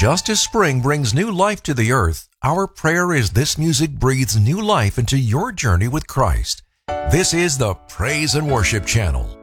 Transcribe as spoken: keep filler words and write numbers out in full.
Just as spring brings new life to the earth, our prayer is this music breathes new life into your journey with Christ. This is the Praise and Worship Channel.